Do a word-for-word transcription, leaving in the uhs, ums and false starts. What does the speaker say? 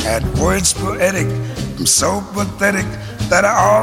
had words poetic. I'm so pathetic that I